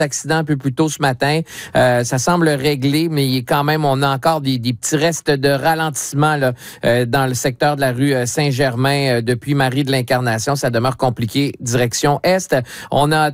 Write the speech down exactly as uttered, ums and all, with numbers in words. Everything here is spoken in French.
accident un peu plus tôt ce matin. Euh, ça semble réglé, mais il est quand même, on a encore des, des petits restes de ralentissement là, euh, dans le secteur de la rue Saint-Germain euh, depuis Marie de l'Incarnation. Ça demeure compliqué, direction Est. On a